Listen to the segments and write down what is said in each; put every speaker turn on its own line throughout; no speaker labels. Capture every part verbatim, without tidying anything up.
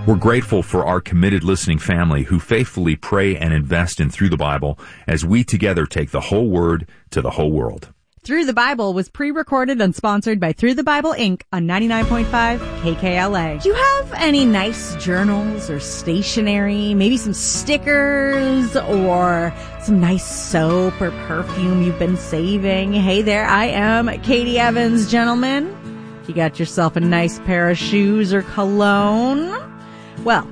We're grateful for our committed listening family who faithfully pray and invest in Through the Bible as we together take the whole Word to the whole world.
Through the Bible was pre-recorded and sponsored by Through the Bible, Incorporated on ninety-nine point five K K L A. Do you have any nice journals or stationery, maybe some stickers or some nice soap or perfume you've been saving? Hey there, I am Katie Evans, gentlemen. You got yourself a nice pair of shoes or cologne? Well,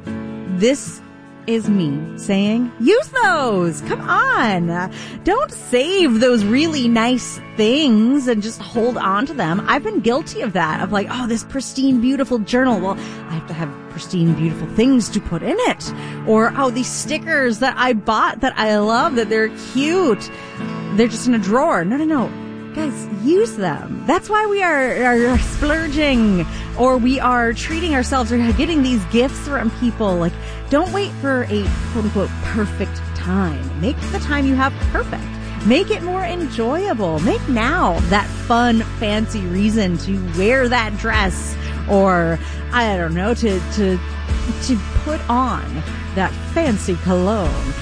this is me saying, use those. Come on. Don't save those really nice things and just hold on to them. I've been guilty of that, of like, oh, this pristine, beautiful journal. Well, I have to have pristine, beautiful things to put in it. Or, oh, these stickers that I bought that I love, that they're cute. They're just in a drawer. No, no, no. Guys, use them. That's why we are, are splurging, or we are treating ourselves or getting these gifts from people. Like, don't wait for a quote-unquote perfect time. Make the time you have perfect. Make it more enjoyable. Make now that fun, fancy reason to wear that dress, or, I don't know, to, to, to put on that fancy cologne.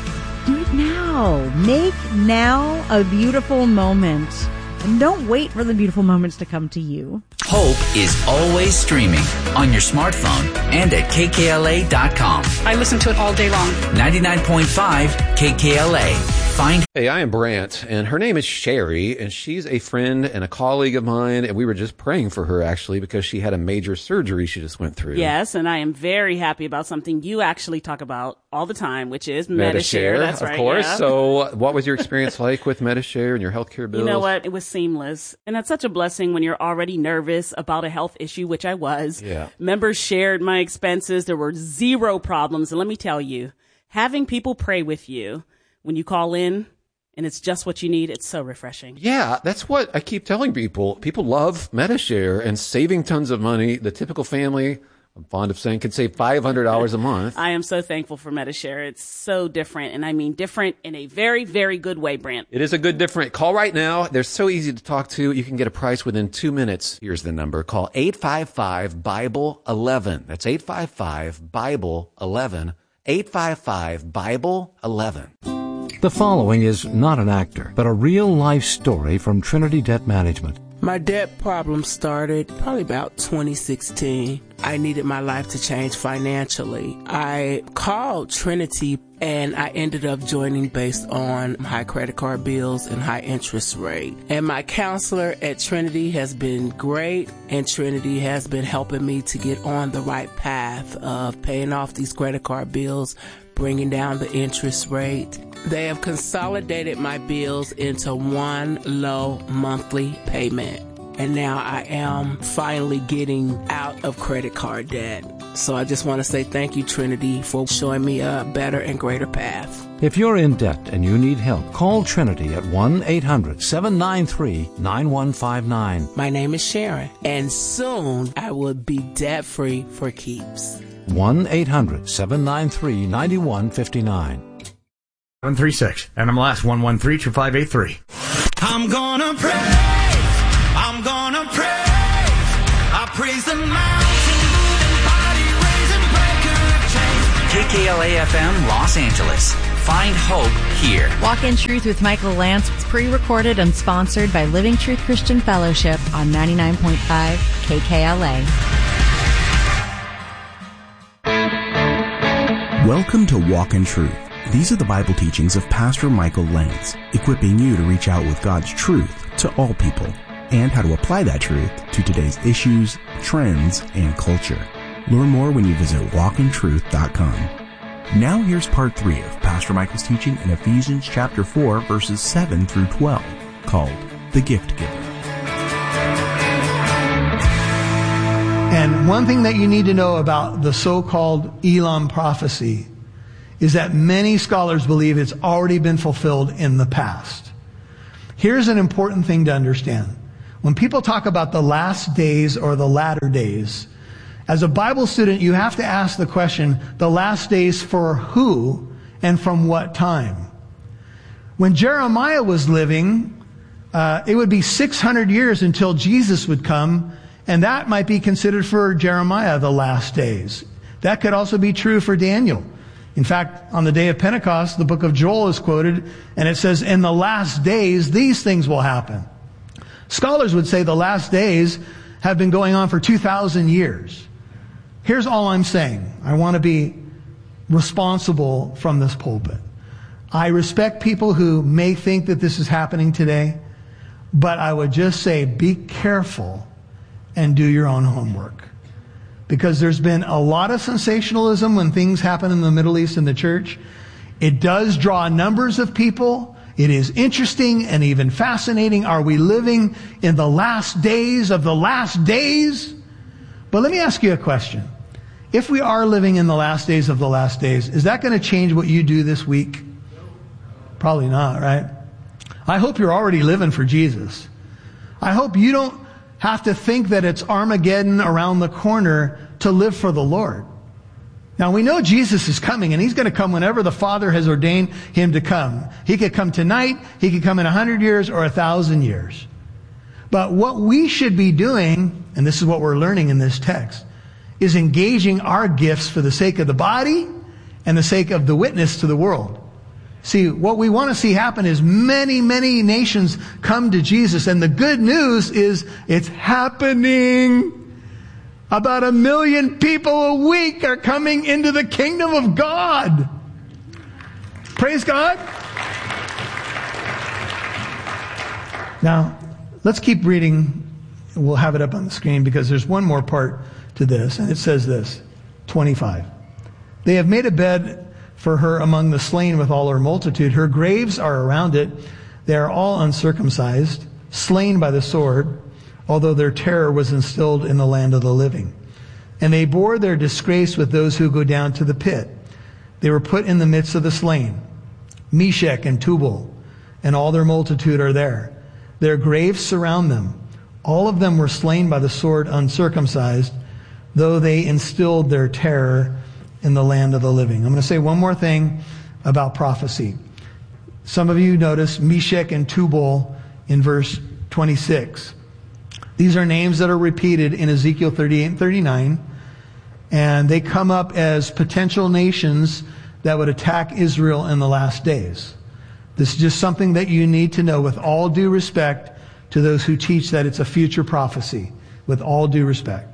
Do it now. Make now a beautiful moment. And don't wait for the beautiful moments to come to you.
Hope is always streaming on your smartphone and at K K L A dot com.
I listen to it all day long.
ninety-nine point five K K L A. Find.
Hey, I am Brant, and her name is Sherry, and she's a friend and a colleague of mine, and we were just praying for her, actually, because she had a major surgery she just went through.
Yes, and I am very happy about something you actually talk about all the time, which is
Metashare.
Metashare. That's right,
of course.
Yeah.
So what was your experience like with Metashare and your healthcare bills?
You know what? It was seamless. And that's such a blessing when you're already nervous about a health issue, which I was.
Yeah.
Members shared my expenses. There were zero problems. And let me tell you, having people pray with you when you call in, and it's just what you need, it's so refreshing.
Yeah, that's what I keep telling people. People love Metashare and saving tons of money. The typical family, I'm fond of saying, can save five hundred dollars a month.
I am so thankful for Metashare. It's so different, and I mean different in a very, very good way, Brant.
It is a good different. Call right now. They're so easy to talk to. You can get a price within two minutes. Here's the number. Call eight five five Bible eleven. That's eight five five Bible eleven. eight five five Bible eleven.
The following is not an actor, but a real-life story from Trinity Debt Management.
My debt problem started probably about twenty sixteen. I needed my life to change financially. I called Trinity and I ended up joining based on high credit card bills and high interest rate. And my counselor at Trinity has been great, and Trinity has been helping me to get on the right path of paying off these credit card bills, bringing down the interest rate. They have consolidated my bills into one low monthly payment. And now I am finally getting out of credit card debt. So I just want to say thank you, Trinity, for showing me a better and greater path.
If you're in debt and you need help, call Trinity at one eight hundred seven nine three nine one five nine.
My name is Sharon, and soon I will be debt-free for keeps.
one eight hundred seven nine three nine one five nine.
one three six, and I'm last one one three two five eight three.
I'm gonna praise, I'm gonna praise, I praise the mountain moving, body raising, breaker of chains.
K K L A F M Los Angeles. Find hope here.
Walk in Truth with Michael Lance. It's pre-recorded and sponsored by Living Truth Christian Fellowship on ninety-nine point five K K L A.
Welcome to Walk in Truth. These are the Bible teachings of Pastor Michael Lance, equipping you to reach out with God's truth to all people and how to apply that truth to today's issues, trends, and culture. Learn more when you visit walk in truth dot com. Now here's part three of Pastor Michael's teaching in Ephesians chapter four, verses seven through twelve, called The Gift Giver.
And one thing that you need to know about the so-called Elam prophecy is that many scholars believe it's already been fulfilled in the past. Here's an important thing to understand. When people talk about the last days or the latter days, as a Bible student, you have to ask the question, the last days for who and from what time? When Jeremiah was living, uh, it would be six hundred years until Jesus would come, and that might be considered for Jeremiah the last days. That could also be true for Daniel. In fact, on the day of Pentecost, the book of Joel is quoted, and it says, in the last days, these things will happen. Scholars would say the last days have been going on for two thousand years. Here's all I'm saying. I want to be responsible from this pulpit. I respect people who may think that this is happening today, but I would just say be careful and do your own homework. Because there's been a lot of sensationalism when things happen in the Middle East in the church. It does draw numbers of people. It is interesting and even fascinating. Are we living in the last days of the last days? But let me ask you a question. If we are living in the last days of the last days, is that going to change what you do this week? Probably not, right? I hope you're already living for Jesus. I hope you don't have to think that it's Armageddon around the corner to live for the Lord. Now we know Jesus is coming, and He's going to come whenever the Father has ordained Him to come. He could come tonight, He could come in a hundred years or a thousand years. But what we should be doing, and this is what we're learning in this text, is engaging our gifts for the sake of the body and the sake of the witness to the world. See, what we want to see happen is many, many nations come to Jesus. And the good news is it's happening. About a million people a week are coming into the kingdom of God. Praise God. Now, let's keep reading. We'll have it up on the screen because there's one more part to this. And it says this, twenty-five. They have made a bed for her among the slain with all her multitude. Her graves are around it. They are all uncircumcised, slain by the sword, although their terror was instilled in the land of the living. And they bore their disgrace with those who go down to the pit. They were put in the midst of the slain. Meshach and Tubal and all their multitude are there. Their graves surround them. All of them were slain by the sword uncircumcised, though they instilled their terror in the land of the living. I'm going to say one more thing about prophecy. Some of you notice Meshach and Tubal in verse twenty-six. These are names that are repeated in Ezekiel thirty-eight and thirty-nine, and they come up as potential nations that would attack Israel in the last days. This is just something that you need to know with all due respect to those who teach that it's a future prophecy, with all due respect.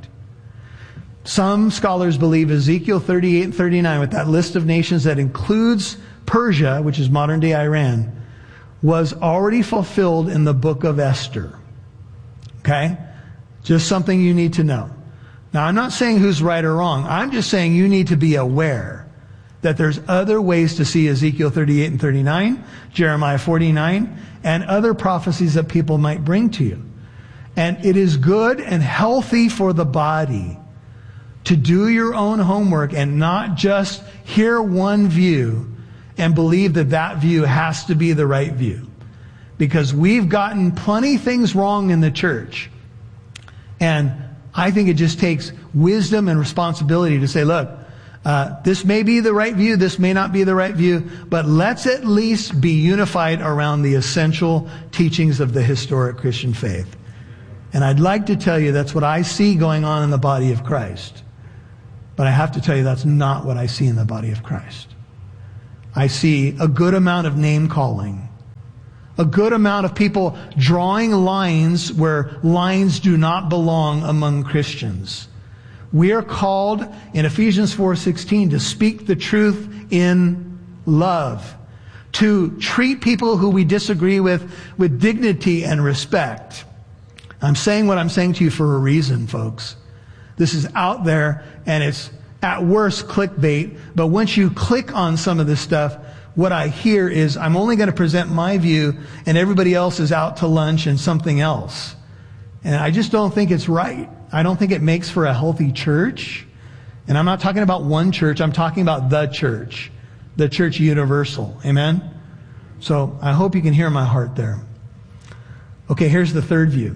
Some scholars believe Ezekiel thirty-eight and thirty-nine, with that list of nations that includes Persia, which is modern day Iran, was already fulfilled in the book of Esther. Okay? Just something you need to know. Now, I'm not saying who's right or wrong. I'm just saying you need to be aware that there's other ways to see Ezekiel thirty-eight and thirty-nine, Jeremiah forty-nine, and other prophecies that people might bring to you. And it is good and healthy for the body to do your own homework and not just hear one view and believe that that view has to be the right view. Because we've gotten plenty of things wrong in the church. And I think it just takes wisdom and responsibility to say, look, uh, this may be the right view, this may not be the right view, but let's at least be unified around the essential teachings of the historic Christian faith. And I'd like to tell you that's what I see going on in the body of Christ. But I have to tell you that's not what I see in the body of Christ. I see a good amount of name calling. A good amount of people drawing lines where lines do not belong among Christians. We are called in Ephesians four sixteen to speak the truth in love. To treat people who we disagree with with dignity and respect. I'm saying what I'm saying to you for a reason, folks. This is out there, and it's at worst clickbait. But once you click on some of this stuff, what I hear is I'm only going to present my view, and everybody else is out to lunch and something else. And I just don't think it's right. I don't think it makes for a healthy church. And I'm not talking about one church. I'm talking about the church. The church universal. Amen? So I hope you can hear my heart there. Okay, here's the third view.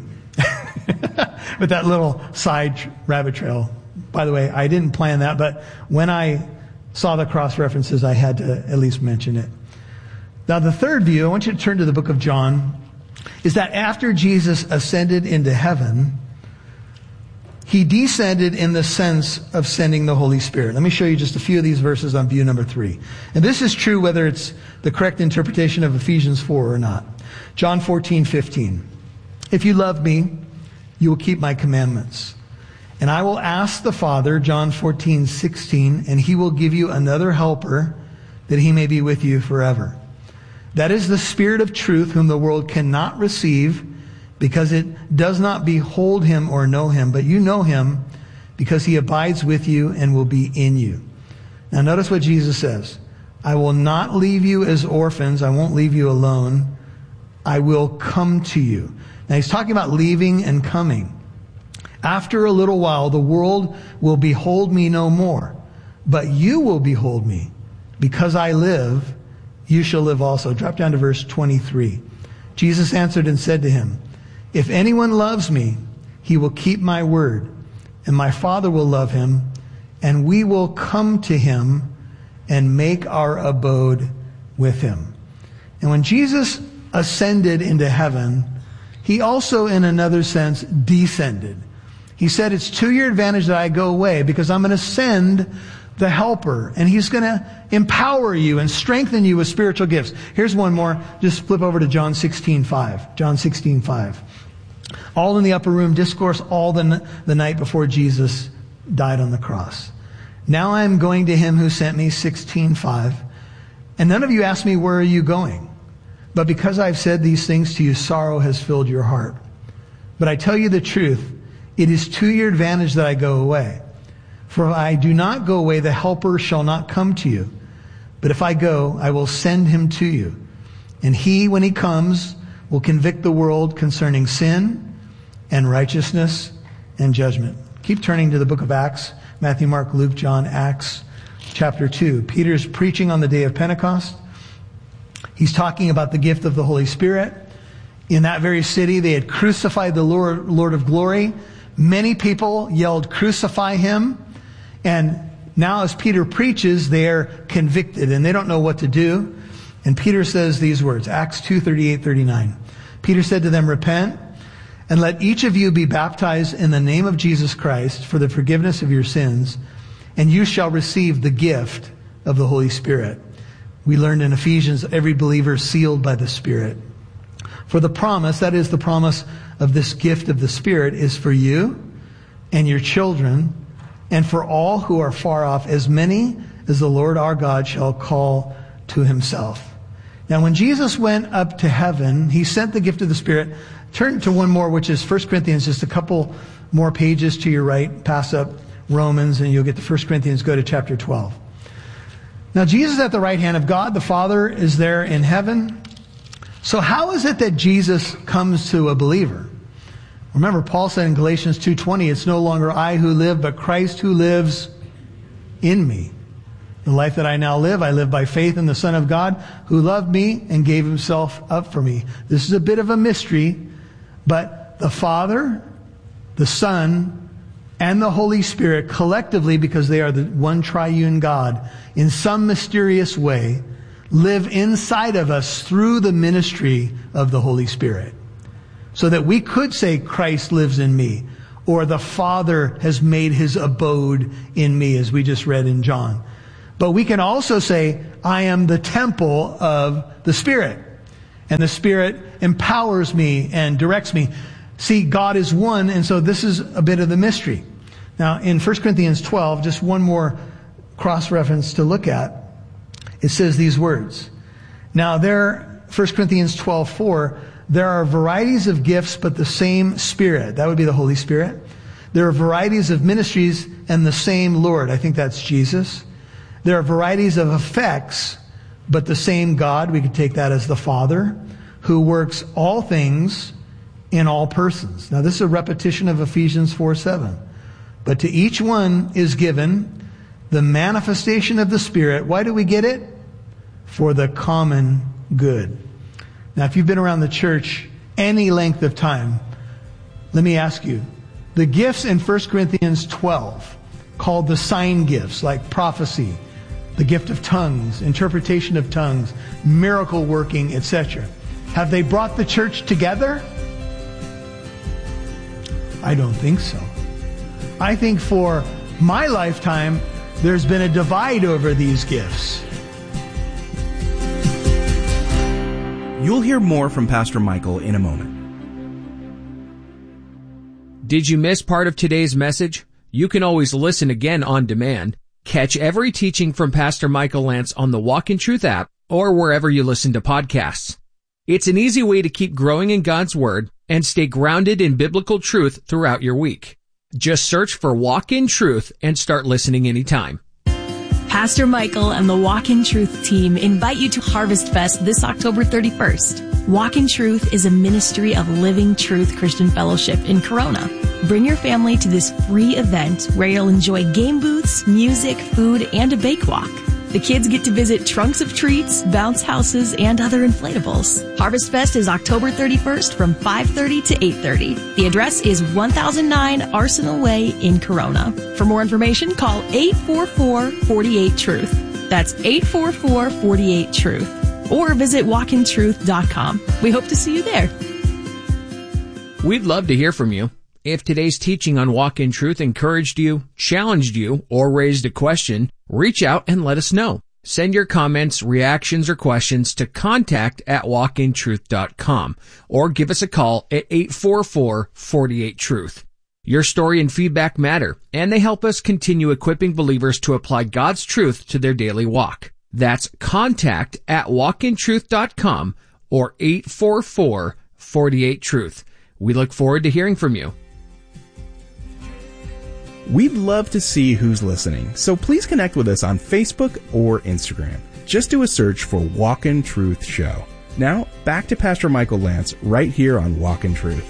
With that little side rabbit trail. By the way, I didn't plan that, but when I saw the cross references, I had to at least mention it. Now, the third view, I want you to turn to the book of John, is that after Jesus ascended into heaven, He descended in the sense of sending the Holy Spirit. Let me show you just a few of these verses on view number three. And this is true whether it's the correct interpretation of Ephesians four or not. John fourteen fifteen. If you love me, you will keep my commandments. And I will ask the Father, John fourteen sixteen, and he will give you another helper that he may be with you forever. That is the Spirit of truth whom the world cannot receive because it does not behold him or know him. But you know him because he abides with you and will be in you. Now notice what Jesus says. I will not leave you as orphans. I won't leave you alone. I will come to you. Now he's talking about leaving and coming. After a little while, the world will behold me no more, but you will behold me. Because I live, you shall live also. Drop down to verse twenty-three. Jesus answered and said to him, if anyone loves me, he will keep my word, and my Father will love him, and we will come to him and make our abode with him. And when Jesus ascended into heaven, he also, in another sense, descended. He said, it's to your advantage that I go away because I'm going to send the helper and he's going to empower you and strengthen you with spiritual gifts. Here's one more. Just flip over to John sixteen five. John sixteen five. All in the upper room discourse all the, the night before Jesus died on the cross. Now I am going to him who sent me, sixteen five. And none of you ask me, where are you going? But because I've said these things to you, sorrow has filled your heart. But I tell you the truth, it is to your advantage that I go away. For if I do not go away, the helper shall not come to you. But if I go, I will send him to you. And he, when he comes, will convict the world concerning sin and righteousness and judgment. Keep turning to the book of Acts. Matthew, Mark, Luke, John, Acts, chapter two. Peter's preaching on the day of Pentecost. He's talking about the gift of the Holy Spirit. In that very city, they had crucified the Lord, Lord of glory. Many people yelled, crucify him. And now as Peter preaches, they're convicted and they don't know what to do. And Peter says these words, Acts two thirty-eight thirty-nine. Peter said to them, repent and let each of you be baptized in the name of Jesus Christ for the forgiveness of your sins, and you shall receive the gift of the Holy Spirit. We learned in Ephesians, every believer is sealed by the Spirit. For the promise, that is the promise of this gift of the Spirit, is for you and your children and for all who are far off, as many as the Lord our God shall call to himself. Now, when Jesus went up to heaven, he sent the gift of the Spirit. Turn to one more, which is First Corinthians, just a couple more pages to your right. Pass up Romans, and you'll get to First Corinthians. Go to chapter twelve. Now, Jesus at the right hand of God, the Father, is there in heaven. So how is it that Jesus comes to a believer? Remember, Paul said in Galatians two twenty, it's no longer I who live, but Christ who lives in me. The life that I now live, I live by faith in the Son of God who loved me and gave himself up for me. This is a bit of a mystery, but the Father, the Son, and the Holy Spirit collectively, because they are the one triune God, in some mysterious way, live inside of us through the ministry of the Holy Spirit. So that we could say Christ lives in me, or the Father has made his abode in me, as we just read in John. But we can also say, I am the temple of the Spirit. And the Spirit empowers me and directs me. See, God is one, and so this is a bit of the mystery. Now, in First Corinthians twelve, just one more cross-reference to look at. It says these words. Now, there, First Corinthians twelve four, there are varieties of gifts, but the same Spirit. That would be the Holy Spirit. There are varieties of ministries and the same Lord. I think that's Jesus. There are varieties of effects, but the same God. We could take that as the Father, who works all things in all persons. Now, this is a repetition of Ephesians four seven. But to each one is given the manifestation of the Spirit. Why do we get it? For the common good. Now, if you've been around the church any length of time, let me ask you, the gifts in First Corinthians twelve, called the sign gifts, like prophecy, the gift of tongues, interpretation of tongues, miracle working, et cetera, have they brought the church together? I don't think so. I think for my lifetime, there's been a divide over these gifts.
You'll hear more from Pastor Michael in a moment.
Did you miss part of today's message? You can always listen again on demand. Catch every teaching from Pastor Michael Lance on the Walk in Truth app or wherever you listen to podcasts. It's an easy way to keep growing in God's Word and stay grounded in biblical truth throughout your week. Just search for Walk in Truth and start listening anytime.
Pastor Michael and the Walk in Truth team invite you to Harvest Fest this October thirty-first. Walk in Truth is a ministry of Living Truth Christian Fellowship in Corona. Bring your family to this free event where you'll enjoy game booths, music, food, and a bake walk. The kids get to visit trunks of treats, bounce houses, and other inflatables. Harvest Fest is October thirty-first from five thirty to eight thirty. The address is one thousand nine Arsenal Way in Corona. For more information, call eight four four, four eight, truth. That's eight four four, four eight, truth. Or visit walk in truth dot com. We hope to see you there.
We'd love to hear from you. If today's teaching on Walk in Truth encouraged you, challenged you, or raised a question, reach out and let us know. Send your comments, reactions, or questions to contact at walk in truth dot com or give us a call at eight four four, four eight, truth. Your story and feedback matter, and they help us continue equipping believers to apply God's truth to their daily walk. That's contact at walk in truth dot com or eight four four, four eight, truth. We look forward to hearing from you.
We'd love to see who's listening, so please connect with us on Facebook or Instagram. Just do a search for Walk in Truth Show. Now, back to Pastor Michael Lance right here on Walk in Truth.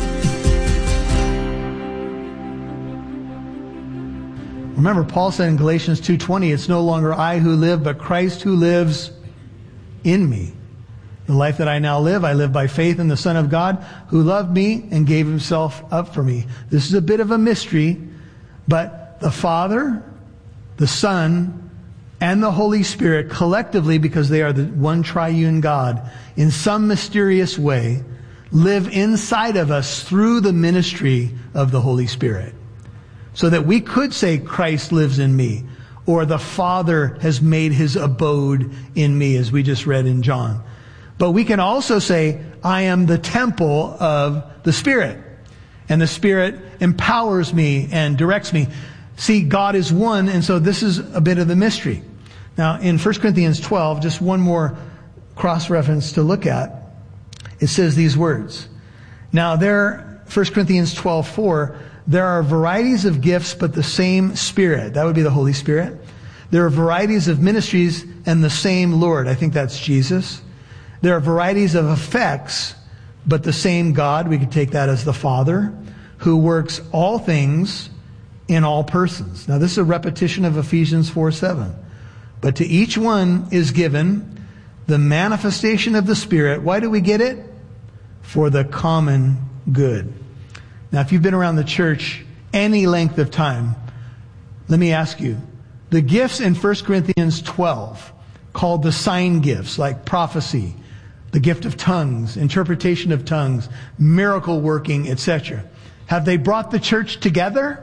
Remember, Paul said in Galatians two twenty, it's no longer I who live, but Christ who lives in me. The life that I now live, I live by faith in the Son of God who loved me and gave himself up for me. This is a bit of a mystery, but the Father, the Son, and the Holy Spirit collectively, because they are the one triune God, in some mysterious way, live inside of us through the ministry of the Holy Spirit. So that we could say Christ lives in me, or the Father has made his abode in me, as we just read in John. But we can also say, I am the temple of the Spirit. And the Spirit empowers me and directs me. See, God is one, and so this is a bit of the mystery. Now, in First Corinthians twelve, just one more cross-reference to look at. It says these words. Now, there, First Corinthians twelve four, there are varieties of gifts, but the same Spirit. That would be the Holy Spirit. There are varieties of ministries and the same Lord. I think that's Jesus. There are varieties of effects, but the same God. We could take that as the Father, who works all things in all persons. Now, this is a repetition of Ephesians four seven. But to each one is given the manifestation of the Spirit. Why do we get it? For the common good. Now, if you've been around the church any length of time, let me ask you, the gifts in First Corinthians twelve, called the sign gifts, like prophecy, the gift of tongues, interpretation of tongues, miracle working, et cetera, have they brought the church together?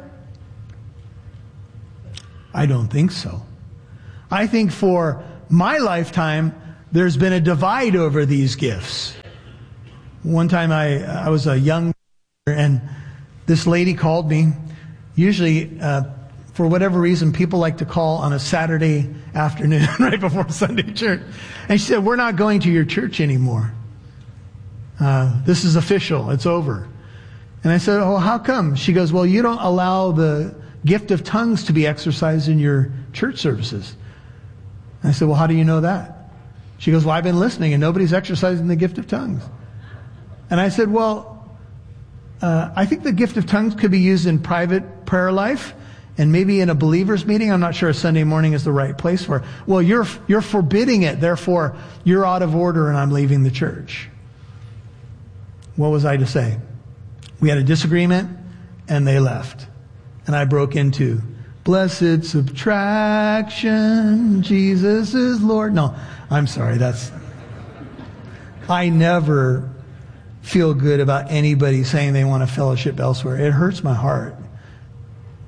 I don't think so. I think for my lifetime, there's been a divide over these gifts. One time I, I was a young and this lady called me. Usually, uh, for whatever reason, people like to call on a Saturday afternoon right before Sunday church. And she said, we're not going to your church anymore. Uh, this is official. It's over. And I said, oh, how come? She goes, well, you don't allow the gift of tongues to be exercised in your church services. And I said, well, how do you know that? She goes, well, I've been listening and nobody's exercising the gift of tongues. And I said, well, uh, I think the gift of tongues could be used in private prayer life and maybe in a believer's meeting. I'm not sure a Sunday morning is the right place for it. Well, you're, you're forbidding it. Therefore, you're out of order and I'm leaving the church. What was I to say? We had a disagreement and they left. And I broke into, blessed subtraction, Jesus is Lord. No, I'm sorry. That's, I never feel good about anybody saying they want to fellowship elsewhere. It hurts my heart.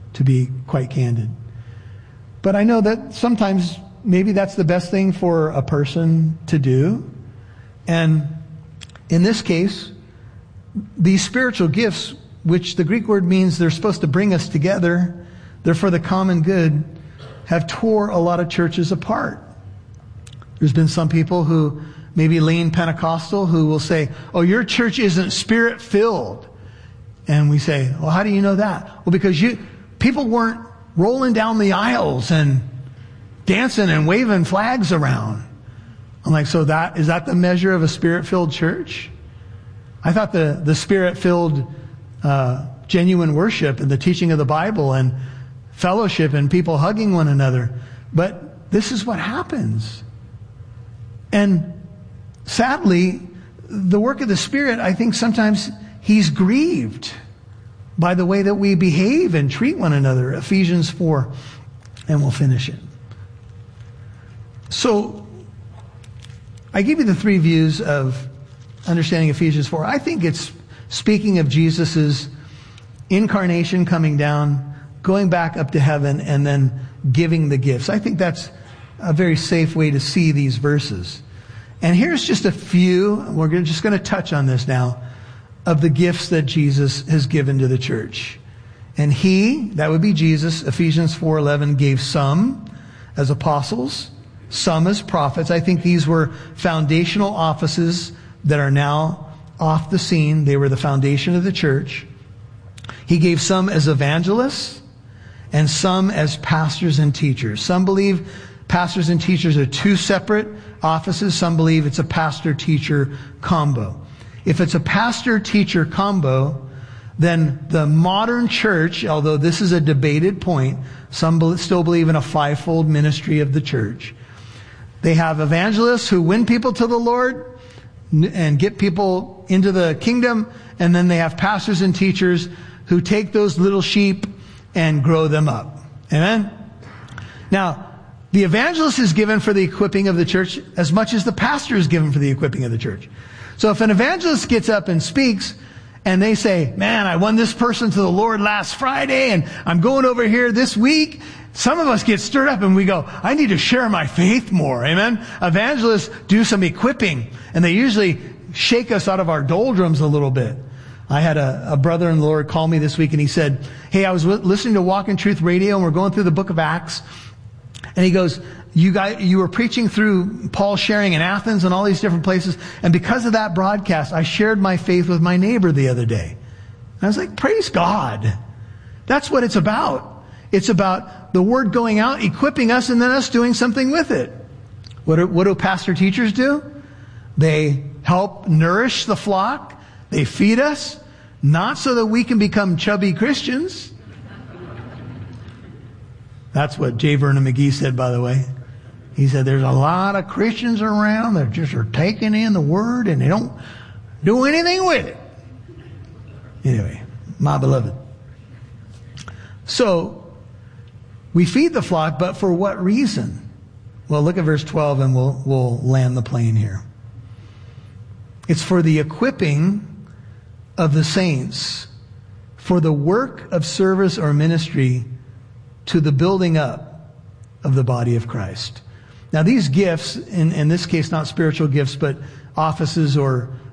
to be quite candid. But I know that sometimes maybe that's the best thing for a person to do. And in this case, these spiritual gifts, which the Greek word means they're supposed to bring us together, they're for the common good, have tore a lot of churches apart. There's been some people who maybe lean Pentecostal who will say, oh, your church isn't spirit-filled. And we say, well, how do you know that? Well, because you people weren't rolling down the aisles and dancing and waving flags around. I'm like, so that is that the measure of a spirit-filled church? I thought the, the spirit-filled uh, genuine worship and the teaching of the Bible and fellowship and people hugging one another. But this is what happens. And sadly, the work of the Spirit, I think sometimes He's grieved by the way that we behave and treat one another. Ephesians four, and we'll finish it. So, I give you the three views of understanding Ephesians four. I think it's speaking of Jesus' incarnation coming down, going back up to heaven, and then giving the gifts. I think that's a very safe way to see these verses. And here's just a few, we're just going to touch on this now, of the gifts that Jesus has given to the church. And He, that would be Jesus, Ephesians four eleven, gave some as apostles, some as prophets. I think these were foundational offices that are now off the scene. They were the foundation of the church. He gave some as evangelists and some as pastors and teachers. Some believe pastors and teachers are two separate offices. Some believe it's a pastor-teacher combo. If it's a pastor-teacher combo, then the modern church, although this is a debated point, some still believe in a fivefold ministry of the church. They have evangelists who win people to the Lord and get people into the kingdom, and then they have pastors and teachers who take those little sheep and grow them up. Amen? Now, the evangelist is given for the equipping of the church as much as the pastor is given for the equipping of the church. So if an evangelist gets up and speaks and they say, man, I won this person to the Lord last Friday and I'm going over here this week, some of us get stirred up and we go, I need to share my faith more. Amen? Evangelists do some equipping and they usually shake us out of our doldrums a little bit. I had a, a brother in the Lord call me this week and he said, hey, I was w- listening to Walk in Truth Radio and we're going through the book of Acts. And he goes, you guys, you were preaching through Paul sharing in Athens and all these different places. And because of that broadcast, I shared my faith with my neighbor the other day. And I was like, praise God. That's what it's about. It's about the word going out, equipping us, and then us doing something with it. What do, what do pastor teachers do? They help nourish the flock. They feed us, not so that we can become chubby Christians. That's what J. Vernon McGee said, by the way. He said there's a lot of Christians around that just are taking in the word and they don't do anything with it. Anyway, my beloved. So, we feed the flock, but for what reason? Well, look at verse twelve and we'll, we'll land the plane here. It's for the equipping of the saints, for the work of service or ministry to the building up of the body of Christ. Now these gifts, in, in this case not spiritual gifts, but offices or